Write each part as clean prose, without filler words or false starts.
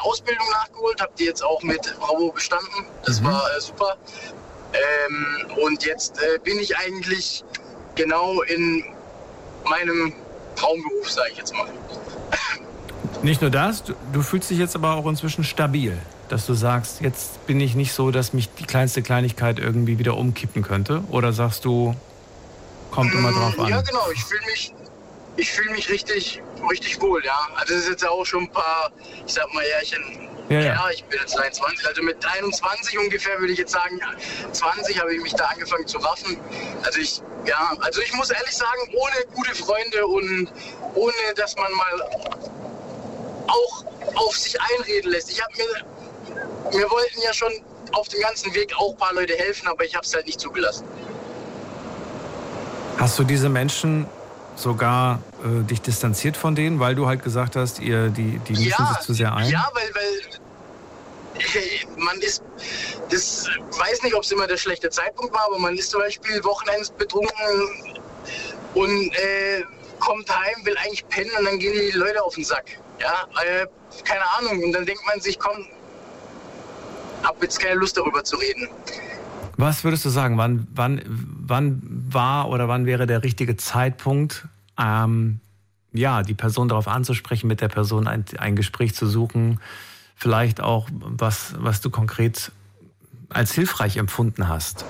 Ausbildung nachgeholt, habe die jetzt auch mit Bravo bestanden. Das war super. Und jetzt bin ich eigentlich genau in meinem Traumberuf, sage ich jetzt mal. Nicht nur das, du fühlst dich jetzt aber auch inzwischen stabil, dass du sagst, jetzt bin ich nicht so, dass mich die kleinste Kleinigkeit irgendwie wieder umkippen könnte? Oder sagst du, kommt immer drauf an? Ja, genau, ich fühle mich richtig wohl, ja. Also das ist jetzt auch schon ein paar, ich sag mal, Jährchen. Ja, ich bin jetzt 23, also mit 21 ungefähr würde ich jetzt sagen, 20 habe ich mich da angefangen zu raffen. Also ich muss ehrlich sagen, ohne gute Freunde und ohne, dass man mal auch auf sich einreden lässt. Wir wollten ja schon auf dem ganzen Weg auch ein paar Leute helfen, aber ich habe es halt nicht zugelassen. Hast du diese Menschen sogar dich distanziert von denen, weil du halt gesagt hast, die mischen sich zu sehr ein? Ja, weil man ist, das weiß nicht, ob es immer der schlechte Zeitpunkt war, aber man ist zum Beispiel wochenends betrunken und kommt heim, will eigentlich pennen und dann gehen die Leute auf den Sack. Ja, keine Ahnung. Und dann denkt man sich, komm, hab jetzt keine Lust darüber zu reden. Was würdest du sagen, wann war oder wann wäre der richtige Zeitpunkt, die Person darauf anzusprechen, mit der Person ein Gespräch zu suchen, vielleicht auch, was du konkret als hilfreich empfunden hast?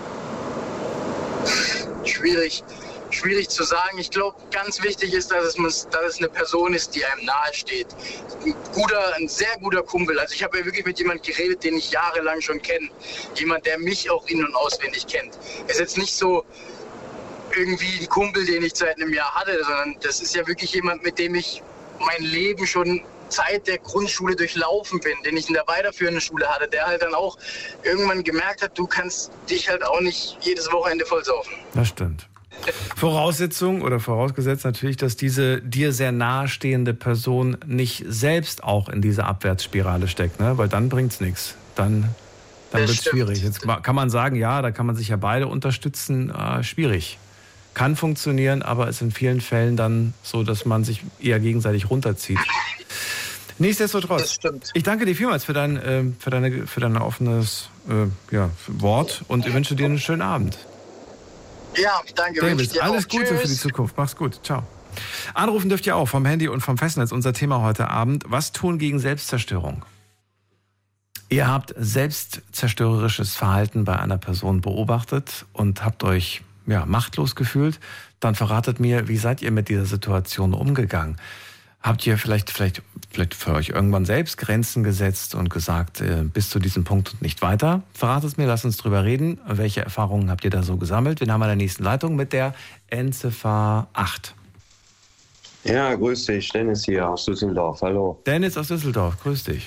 Schwierig zu sagen. Ich glaube, ganz wichtig ist, dass es eine Person ist, die einem nahe steht. Ein sehr guter Kumpel. Also ich habe ja wirklich mit jemandem geredet, den ich jahrelang schon kenne. Jemand, der mich auch in- und auswendig kennt. Es ist jetzt nicht so irgendwie ein Kumpel, den ich seit einem Jahr hatte, sondern das ist ja wirklich jemand, mit dem ich mein Leben schon seit der Grundschule durchlaufen bin, den ich in der weiterführenden Schule hatte, der halt dann auch irgendwann gemerkt hat, du kannst dich halt auch nicht jedes Wochenende vollsaufen. Das stimmt. Voraussetzung oder vorausgesetzt natürlich, dass diese dir sehr nahestehende Person nicht selbst auch in diese Abwärtsspirale steckt, ne? Weil dann bringt's nichts. Dann wird es schwierig. Jetzt kann man sagen, ja, da kann man sich ja beide unterstützen. Schwierig. Kann funktionieren, aber ist in vielen Fällen dann so, dass man sich eher gegenseitig runterzieht. Nichtsdestotrotz, ich danke dir vielmals für dein offenes Wort und ich wünsche dir einen schönen Abend. Ja, danke. David, alles Gute für die Zukunft. Mach's gut. Ciao. Anrufen dürft ihr auch vom Handy und vom Festnetz. Unser Thema heute Abend: Was tun gegen Selbstzerstörung? Ihr habt selbstzerstörerisches Verhalten bei einer Person beobachtet und habt euch machtlos gefühlt. Dann verratet mir, wie seid ihr mit dieser Situation umgegangen? Habt ihr vielleicht für euch irgendwann selbst Grenzen gesetzt und gesagt, bis zu diesem Punkt und nicht weiter? Verratet es mir, lasst uns drüber reden. Welche Erfahrungen habt ihr da so gesammelt? Wen haben wir in der nächsten Leitung mit der Endziffer 8? Ja, grüß dich. Dennis hier aus Düsseldorf. Hallo. Dennis aus Düsseldorf, grüß dich.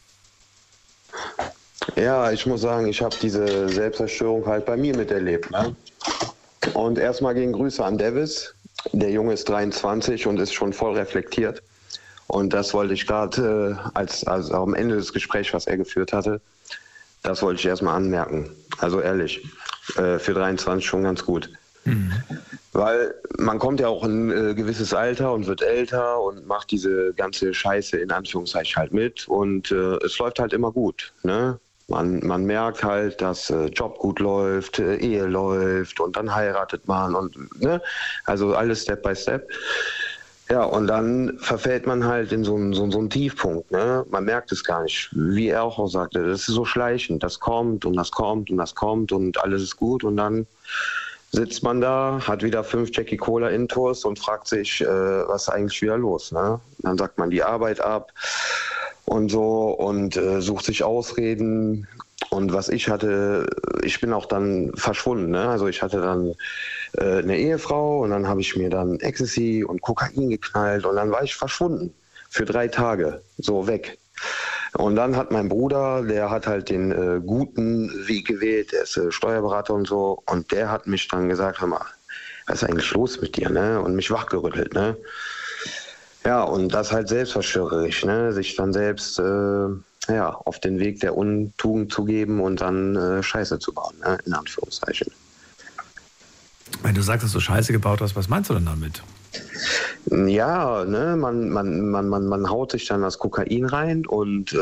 Ja, ich muss sagen, ich habe diese Selbstzerstörung halt bei mir miterlebt. Ne? Und erstmal gehen Grüße an Davis. Der Junge ist 23 und ist schon voll reflektiert. Und das wollte ich gerade also am Ende des Gesprächs, was er geführt hatte, das wollte ich erstmal anmerken. Also ehrlich, für 23 schon ganz gut. Mhm. Weil man kommt ja auch in ein gewisses Alter und wird älter und macht diese ganze Scheiße in Anführungszeichen halt mit. Und es läuft halt immer gut, ne? Man merkt halt, dass Job gut läuft, Ehe läuft und dann heiratet man und ne, also alles Step by Step. Ja, und dann verfällt man halt in so einen Tiefpunkt. Ne? Man merkt es gar nicht, wie er auch sagte, das ist so schleichend, das kommt und das kommt und das kommt und alles ist gut und dann sitzt man da, hat wieder 5 Jackie Cola Intos und fragt sich, was ist eigentlich wieder los. Ne? Dann sagt man die Arbeit ab und so und sucht sich Ausreden. Und was ich hatte, ich bin auch dann verschwunden. Ne? Also ich hatte dann eine Ehefrau und dann habe ich mir dann Ecstasy und Kokain geknallt und dann war ich verschwunden für 3 Tage, so weg. Und dann hat mein Bruder, der hat halt den guten Weg gewählt, der ist Steuerberater und so und der hat mich dann gesagt, hör mal, was ist eigentlich los mit dir, ne? Und mich wachgerüttelt, ne? Ja, und das halt selbstverschwörerisch, ne? Sich dann selbst auf den Weg der Untugend zu geben und dann Scheiße zu bauen, ne? In Anführungszeichen. Wenn du sagst, dass du Scheiße gebaut hast, was meinst du denn damit? Ja, ne, man haut sich dann das Kokain rein und